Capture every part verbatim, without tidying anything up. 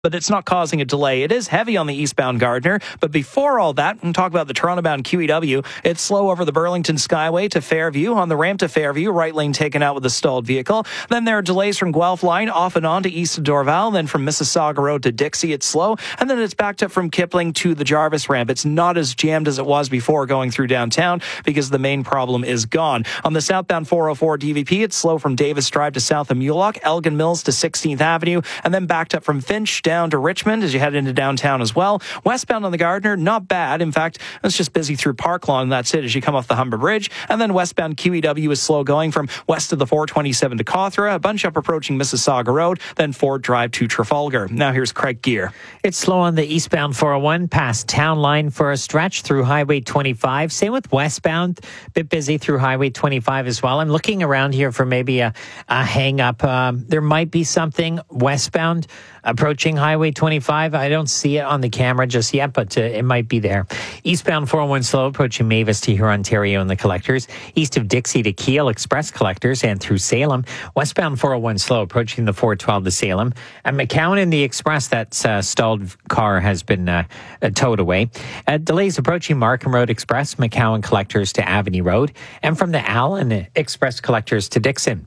but it's not causing a delay. It is heavy on the eastbound Gardiner, but before all that, we'll talk about the Toronto-bound Q E W. It's slow over the Burlington Skyway to Fairview. On the ramp to Fairview, right lane taken out with a stalled vehicle. Then there are delays from Guelph line off and on to east of Dorval. Then from Mississauga Road to Dixie, it's slow. And then it's backed up from Kipling to the Jarvis ramp. It's not as jammed as it was before going through downtown because the main problem is gone. On the southbound four oh four D V P, it's slow from Davis Drive to south of Mulock, Elgin Mills to sixteenth Avenue, and then backed up from Finch down to Richmond as you head into downtown as well. Westbound on the Gardiner, not bad. In fact, it's just busy through Park Lawn, and that's it as you come off the Humber Bridge. And then westbound Q E W is slow going from west of the four twenty-seven to Cawthra, a bunch up approaching Mississauga Road, then Ford Drive to Trafalgar. Now here's Craig Gear. It's slow on the eastbound four oh one past Town Line for a stretch through Highway twenty-five. Same with westbound, a bit busy through Highway twenty-five as well. I'm looking around here for maybe a, a hang up. Um, there might be something westbound approaching Highway twenty-five. I don't see it on the camera just yet, but uh, it might be there. Eastbound four oh one slow approaching Mavis to Huron, Ontario and the collectors. East of Dixie to Kiel Express collectors and through Salem. Westbound four oh one slow approaching the four twelve to Salem. And McCowan and the Express, that uh, stalled car has been uh, towed away. Uh, delays approaching Markham Road Express, McCowan collectors to Avenue Road. And from the Allen Express collectors to Dixon.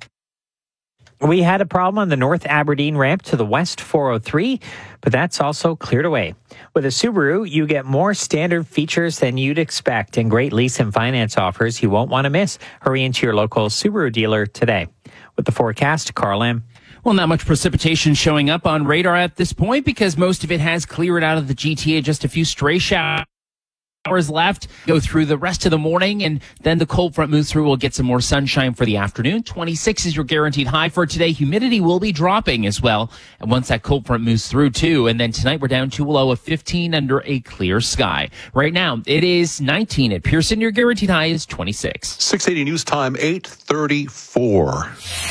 We had a problem on the North Aberdeen ramp to the West four oh three, but that's also cleared away. With a Subaru, you get more standard features than you'd expect and great lease and finance offers you won't want to miss. Hurry into your local Subaru dealer today. With the forecast, Carl Lam. Well, not much precipitation showing up on radar at this point because most of it has cleared out of the G T A. Just a few stray showers hours left, go through the rest of the morning, and then the cold front moves through. We'll get some more sunshine for the afternoon. twenty-six is your guaranteed high for today. Humidity will be dropping as well, and once that cold front moves through too. And then tonight we're down to a low of fifteen under a clear sky. Right now it is nineteen at Pearson. Your guaranteed high is twenty-six. six eighty News Time, eight thirty-four.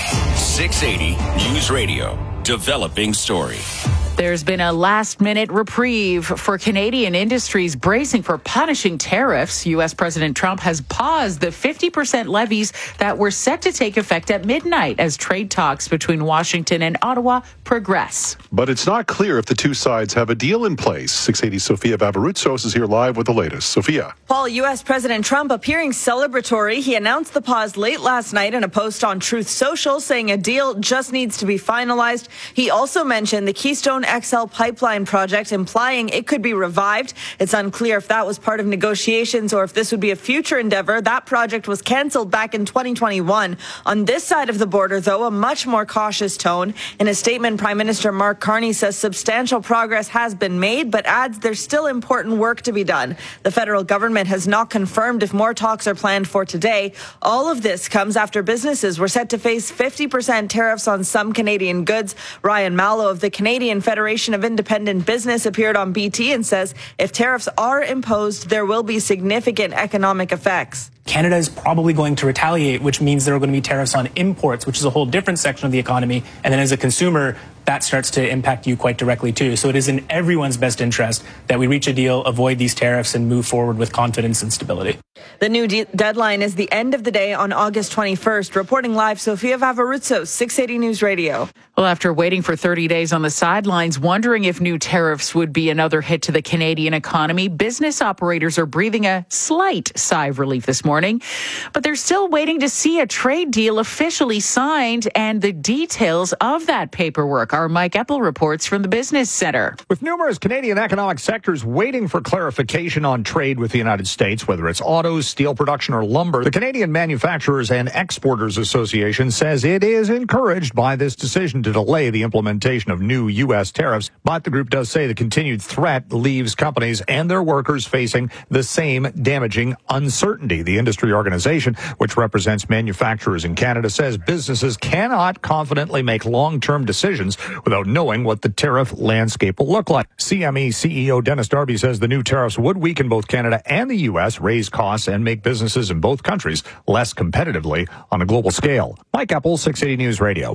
six eighty News Radio. Developing story. There's been a last-minute reprieve for Canadian industries bracing for punishing tariffs. U S. President Trump has paused the fifty percent levies that were set to take effect at midnight as trade talks between Washington and Ottawa progress. But it's not clear if the two sides have a deal in place. six eighty Sofia Vavarutsos is here live with the latest. Sofia. Paul, U S. President Trump appearing celebratory. He announced the pause late last night in a post on Truth Social, saying a deal just needs to be finalized. He also mentioned the Keystone X L pipeline project, implying it could be revived. It's unclear if that was part of negotiations or if this would be a future endeavor. That project was canceled back in twenty twenty-one. On this side of the border, though, a much more cautious tone. In a statement, Prime Minister Mark Carney says substantial progress has been made, but adds there's still important work to be done. The federal government has not confirmed if more talks are planned for today. All of this comes after businesses were set to face fifty percent tariffs on some Canadian goods. Ryan Mallow of the Canadian Federation of Independent Business appeared on B T and says if tariffs are imposed, there will be significant economic effects. Canada is probably going to retaliate, which means there are going to be tariffs on imports, which is a whole different section of the economy. And then as a consumer, that starts to impact you quite directly, too. So it is in everyone's best interest that we reach a deal, avoid these tariffs, and move forward with confidence and stability. The new de- deadline is the end of the day on August twenty-first. Reporting live, Sofia Vavarutsos, six eighty News Radio. Well, after waiting for thirty days on the sidelines, wondering if new tariffs would be another hit to the Canadian economy, business operators are breathing a slight sigh of relief this morning. But they're still waiting to see a trade deal officially signed and the details of that paperwork. Our Mike Eppel reports from the Business Center. With numerous Canadian economic sectors waiting for clarification on trade with the United States, whether it's autos, steel production, or lumber, the Canadian Manufacturers and Exporters Association says it is encouraged by this decision to delay the implementation of new U S tariffs. But the group does say the continued threat leaves companies and their workers facing the same damaging uncertainty. The industry organization, which represents manufacturers in Canada, says businesses cannot confidently make long-term decisions without knowing what the tariff landscape will look like. C M E C E O Dennis Darby says the new tariffs would weaken both Canada and the U S, raise costs, and make businesses in both countries less competitively on a global scale. Mike Eppel, six eighty News Radio.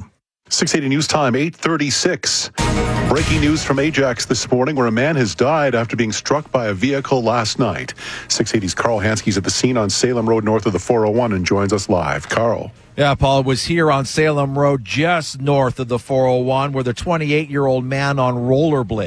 six eighty News Time, eight thirty-six. Breaking news from Ajax this morning, where a man has died after being struck by a vehicle last night. six eighty's Carl Hanske's at the scene on Salem Road north of the four oh one and joins us live. Carl. Yeah, Paul, was here on Salem Road just north of the four oh one where the twenty-eight-year-old man on rollerblades